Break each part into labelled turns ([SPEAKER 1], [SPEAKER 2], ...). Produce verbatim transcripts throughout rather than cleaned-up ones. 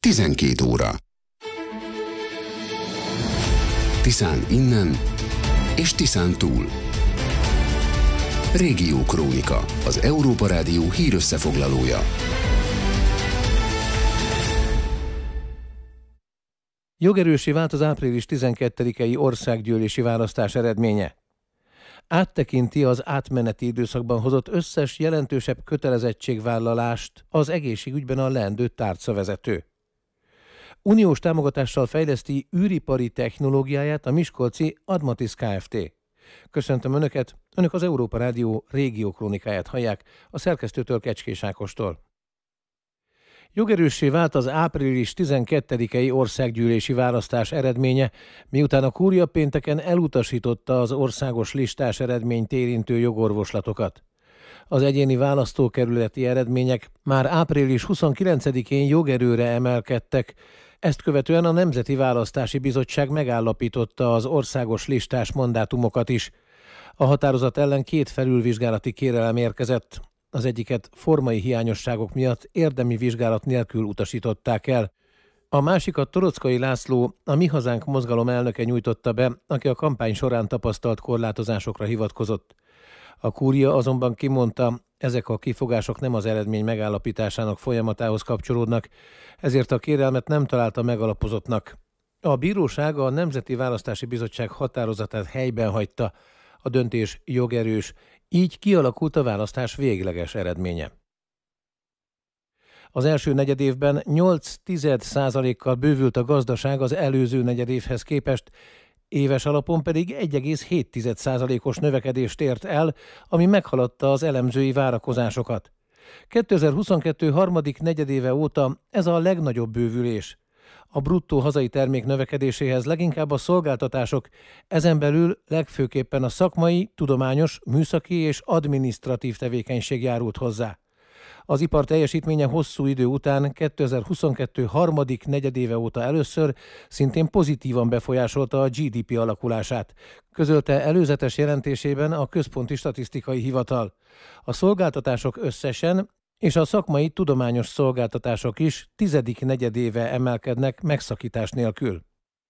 [SPEAKER 1] tizenkét óra. Tiszán innen és Tiszán túl. Régiókrónika, az Európa Rádió hírösszefoglalója.
[SPEAKER 2] Jogerőssé vált az április tizenkettedikei országgyűlési választás eredménye. Áttekinti az átmeneti időszakban hozott összes jelentősebb kötelezettségvállalást az egészségügyben a leendő tárcavezető. Uniós támogatással fejleszti űripari technológiáját a miskolci Admatis Kft. Köszöntöm Önöket, Önök az Európa Rádió régiókrónikáját hallják, a szerkesztőtől Kecskés Ákostól. Jogerőssé vált az április tizenkettedikei országgyűlési választás eredménye, miután a kúria pénteken elutasította az országos listás eredményt érintő jogorvoslatokat. Az egyéni választókerületi eredmények már április huszonkilencedikén jogerőre emelkedtek, ezt követően a Nemzeti Választási Bizottság megállapította az országos listás mandátumokat is. A határozat ellen két felülvizsgálati kérelem érkezett. Az egyiket formai hiányosságok miatt érdemi vizsgálat nélkül utasították el. A másikat Torockai László, a Mi Hazánk mozgalom elnöke nyújtotta be, aki a kampány során tapasztalt korlátozásokra hivatkozott. A kúria azonban kimondta, ezek a kifogások nem az eredmény megállapításának folyamatához kapcsolódnak, ezért a kérelmet nem találta megalapozottnak. A bíróság a Nemzeti Választási Bizottság határozatát helyben hagyta, a döntés jogerős, így kialakult a választás végleges eredménye. Az első negyedévben nyolc tized százalékkal bővült a gazdaság az előző negyedévhez képest, éves alapon pedig egy egész hét tized százalékos növekedést ért el, ami meghaladta az elemzői várakozásokat. kétezer-huszonkettő harmadik negyedéve óta ez a legnagyobb bővülés. A bruttó hazai termék növekedéséhez leginkább a szolgáltatások, ezen belül legfőképpen a szakmai, tudományos, műszaki és adminisztratív tevékenység járult hozzá. Az ipar teljesítménye hosszú idő után kétezer-huszonkettő harmadik negyedéve óta először szintén pozitívan befolyásolta a gé dé pé alakulását, közölte előzetes jelentésében a Központi Statisztikai Hivatal. A szolgáltatások összesen és a szakmai tudományos szolgáltatások is tizedik negyedéve emelkednek megszakítás nélkül.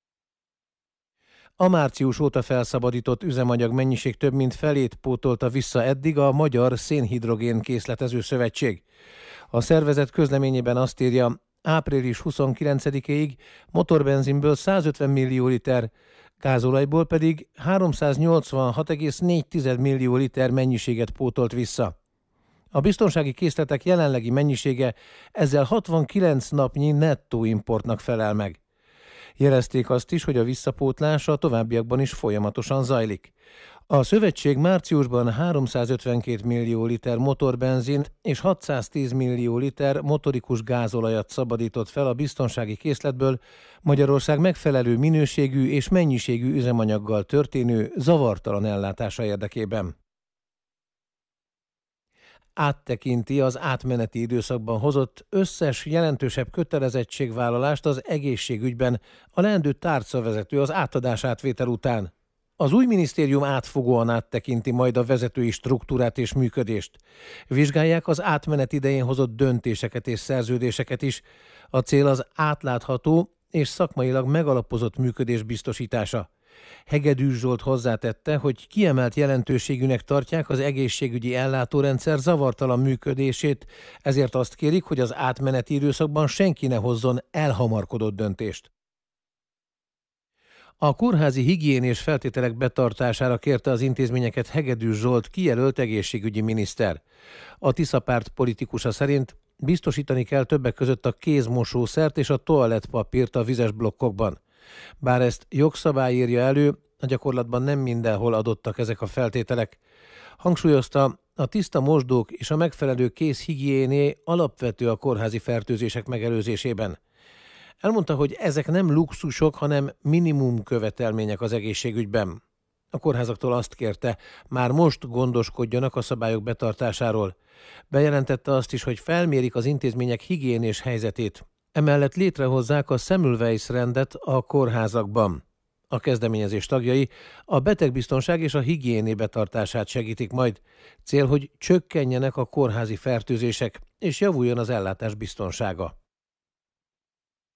[SPEAKER 2] A március óta felszabadított üzemanyag mennyiség több mint felét pótolta vissza eddig a Magyar Szénhidrogén Készletező Szövetség. A szervezet közleményében azt írja, április huszonkilencedikéig motorbenzinből százötven millió liter, gázolajból pedig háromszáznyolcvanhat egész négy millió liter mennyiséget pótolt vissza. A biztonsági készletek jelenlegi mennyisége ezzel hatvankilenc napnyi nettó importnak felel meg. Jelezték azt is, hogy a visszapótlás a továbbiakban is folyamatosan zajlik. A szövetség márciusban háromszázötvenkét millió liter motorbenzint és hatszáztíz millió liter motorikus gázolajat szabadított fel a biztonsági készletből Magyarország megfelelő minőségű és mennyiségű üzemanyaggal történő zavartalan ellátása érdekében. Áttekinti az átmeneti időszakban hozott összes jelentősebb kötelezettségvállalást az egészségügyben a leendő tárcavezető az átadás-átvétel után. Az új minisztérium átfogóan áttekinti majd a vezetői struktúrát és működést. Vizsgálják az átmenet idején hozott döntéseket és szerződéseket is. A cél az átlátható és szakmailag megalapozott működés biztosítása. Hegedűs Zsolt hozzátette, hogy kiemelt jelentőségűnek tartják az egészségügyi ellátórendszer zavartalan működését, ezért azt kérik, hogy az átmeneti időszakban senki ne hozzon elhamarkodott döntést. A kórházi higiénés feltételek betartására kérte az intézményeket Hegedűs Zsolt kijelölt egészségügyi miniszter. A Tisza párt politikusa szerint biztosítani kell többek között a kézmosószert és a toalettpapírt a vizes blokkokban. Bár ezt jogszabály írja elő, a gyakorlatban nem mindenhol adottak ezek a feltételek. Hangsúlyozta, a tiszta mosdók és a megfelelő kézhigiéné alapvető a kórházi fertőzések megelőzésében. Elmondta, hogy ezek nem luxusok, hanem minimum követelmények az egészségügyben. A kórházaktól azt kérte, már most gondoskodjanak a szabályok betartásáról. Bejelentette azt is, hogy felmérik az intézmények higiénés helyzetét. Emellett létrehozzák a Semmelweis rendet a kórházakban. A kezdeményezés tagjai a betegbiztonság és a higiéné betartását segítik majd. Cél, hogy csökkenjenek a kórházi fertőzések, és javuljon az ellátás biztonsága.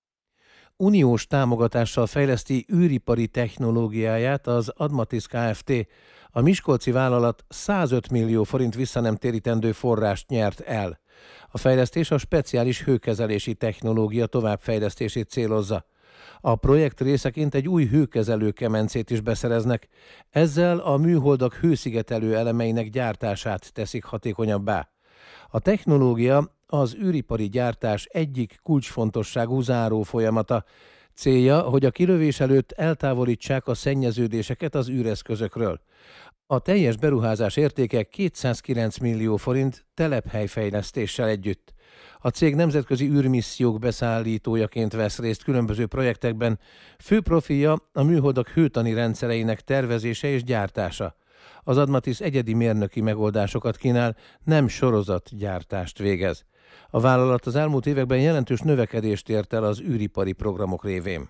[SPEAKER 2] uniós támogatással fejleszti űripari technológiáját az Admatis Kft. A miskolci vállalat százöt millió forint visszanemtérítendő forrást nyert el. A fejlesztés a speciális hőkezelési technológia továbbfejlesztését célozza. A projekt részeként egy új hőkezelő kemencét is beszereznek, ezzel a műholdak hőszigetelő elemeinek gyártását teszik hatékonyabbá. A technológia az űripari gyártás egyik kulcsfontosságú záró folyamata. Célja, hogy a kilövés előtt eltávolítsák a szennyeződéseket az űreszközökről. A teljes beruházás értéke kétszázkilenc millió forint telephelyfejlesztéssel együtt. A cég nemzetközi űrmissziók beszállítójaként vesz részt különböző projektekben, fő profilja a műholdak hőtani rendszereinek tervezése és gyártása. Az Admatis egyedi mérnöki megoldásokat kínál, nem sorozatgyártást végez. A vállalat az elmúlt években jelentős növekedést ért el az űripari programok révén.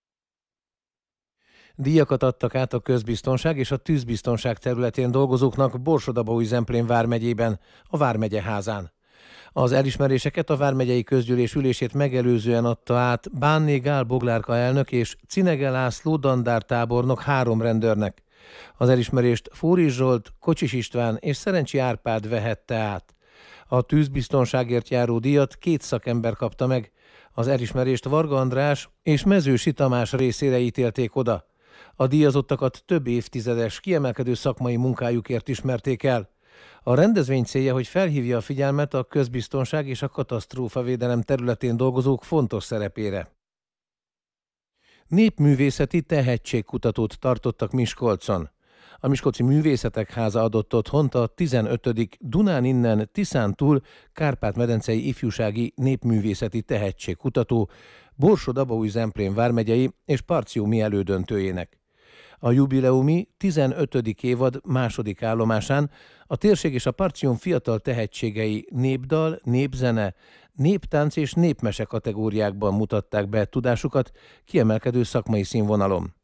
[SPEAKER 2] Díjakat adtak át a közbiztonság és a tűzbiztonság területén dolgozóknak Borsod-Abaúj-Zemplén vármegyében, a Vármegye házán. Az elismeréseket a vármegyei közgyűlés ülését megelőzően adta át Bánné Gál Boglárka elnök és Cinege László dandártábornok három rendőrnek. Az elismerést Fóris Zsolt, Kocsis István és Szerencsi Árpád vehette át. A tűzbiztonságért járó díjat két szakember kapta meg. Az elismerést Varga András és Mezősi Tamás részére ítélték oda. A díjazottakat több évtizedes kiemelkedő szakmai munkájukért ismerték el. A rendezvény célja, hogy felhívja a figyelmet a közbiztonság és a katasztrófavédelem területén dolgozók fontos szerepére. Népművészeti tehetségkutatót tartottak Miskolcon. A Miskolci Művészetek Háza adott otthont a tizenötödik Dunán innen Tiszántúl Kárpát-medencei ifjúsági népművészeti tehetségkutató Borsod-Abaúj-Zemplén vármegyei és Parciumi elődöntőjének. A jubileumi tizenötödik évad második állomásán a térség és a Parcium fiatal tehetségei népdal, népzene, néptánc és népmese kategóriákban mutatták be tudásukat kiemelkedő szakmai színvonalon.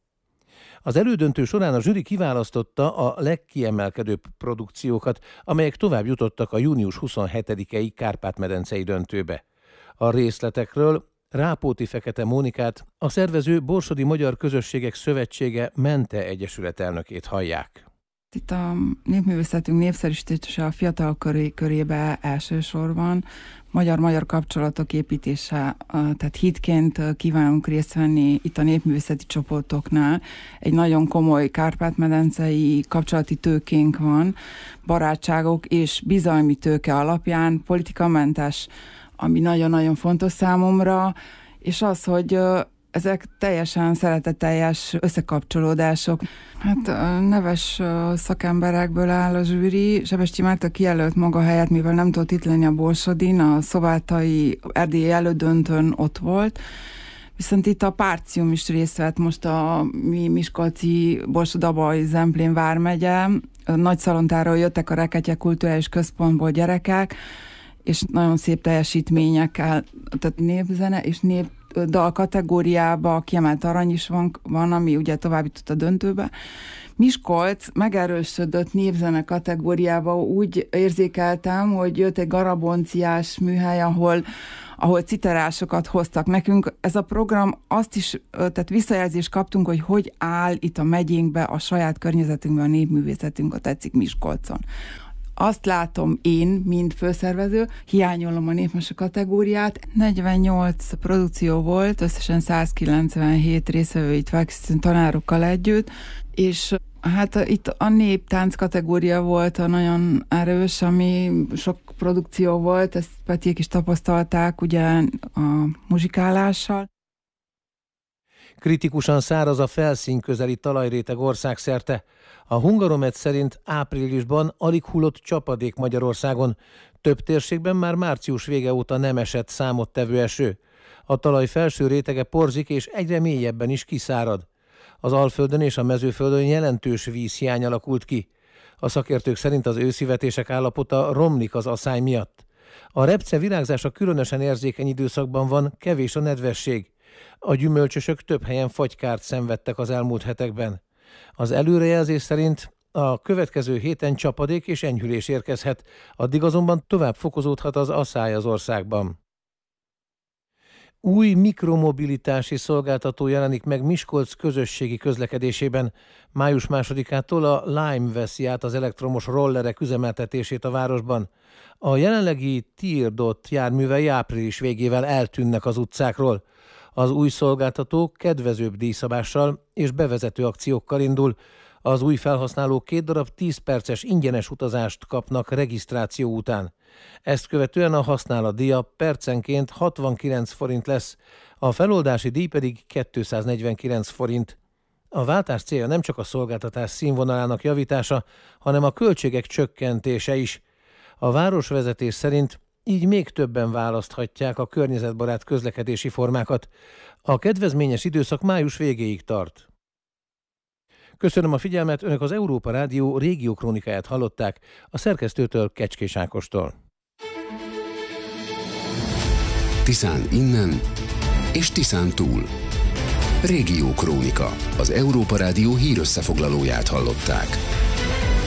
[SPEAKER 2] Az elődöntő során a zsűri kiválasztotta a legkiemelkedőbb produkciókat, amelyek tovább jutottak a június huszonhetedikei Kárpát-medencei döntőbe. A részletekről Rápóti Fekete Mónikát, a szervező Borsodi Magyar Közösségek Szövetsége Mente Egyesület elnökét hallják.
[SPEAKER 3] Itt a népművészetünk népszerűsítése a fiatal köré, körébe elsősorban magyar-magyar kapcsolatok építése, tehát hitként kívánunk részt venni itt a népművészeti csoportoknál. Egy nagyon komoly kárpát-medencei kapcsolati tőkénk van, barátságok és bizalmi tőke alapján, politikamentes, ami nagyon-nagyon fontos számomra, és az, hogy ezek teljesen szeretetteljes összekapcsolódások. Hát neves szakemberekből áll a zsűri. Sebestyi Márta kijelölt maga helyet, mivel nem tudott itt lenni a Borsodin, a szobátai erdélyi elődöntőn ott volt. Viszont itt a Parcium is részt vett, most a mi Miskolci Borsod-Abaúj-Zemplén vármegye. Nagyszalontáról jöttek a Reketje Kulturális Központból gyerekek, és nagyon szép teljesítményekkel, tehát népzene és népdal kategóriába kiemelt arany is van, van, ami ugye tovább jutott a döntőbe. Miskolc megerősödött népzene kategóriába, úgy érzékeltem, hogy jött egy garabonciás műhely, ahol ahol citerásokat hoztak nekünk. Ez a program azt is, tehát visszajelzést kaptunk, hogy hogy áll itt a megyénkbe, a saját környezetünkben a népművészetünk, a tetszik Miskolcon. Azt látom én, mint főszervező, hiányolom a népmese kategóriát. negyvennyolc produkció volt, összesen százkilencvenhét részvevőit felkészítő tanárokkal együtt, és hát itt a néptánc kategória volt a nagyon erős, ami sok produkció volt, ezt Petiék is tapasztalták ugye a muzsikálással.
[SPEAKER 2] Kritikusan száraz a felszín közeli talajréteg országszerte. A Hungaromet szerint áprilisban alig hullott csapadék Magyarországon. Több térségben már március vége óta nem esett számottevő eső. A talaj felső rétege porzik és egyre mélyebben is kiszárad. Az Alföldön és a Mezőföldön jelentős vízhiány alakult ki. A szakértők szerint az őszivetések állapota romlik az aszály miatt. A repce virágzása különösen érzékeny időszakban van, kevés a nedvesség. A gyümölcsösök több helyen fagykárt szenvedtek az elmúlt hetekben. Az előrejelzés szerint a következő héten csapadék és enyhülés érkezhet, addig azonban tovább fokozódhat az aszály az országban. Új mikromobilitási szolgáltató jelenik meg Miskolc közösségi közlekedésében. május másodikától a Lime veszi át az elektromos rollerek üzemeltetését a városban. A jelenlegi Tirdot járművei április végével eltűnnek az utcákról. Az új szolgáltató kedvezőbb díjszabással és bevezető akciókkal indul. Az új felhasználók két darab tíz perces ingyenes utazást kapnak regisztráció után. Ezt követően a használatdíja percenként hatvankilenc forint lesz, a feloldási díj pedig kétszáznegyvenkilenc forint. A váltás célja nem csak a szolgáltatás színvonalának javítása, hanem a költségek csökkentése is. A városvezetés szerint így még többen választhatják a környezetbarát közlekedési formákat. A kedvezményes időszak május végéig tart. Köszönöm a figyelmet, Önök az Európa Rádió régiókrónikáját hallották, a szerkesztőtől, Kecskés Ákostól.
[SPEAKER 1] Tiszán innen és Tiszán túl. Régiókrónika, az Európa Rádió hírösszefoglalóját hallották.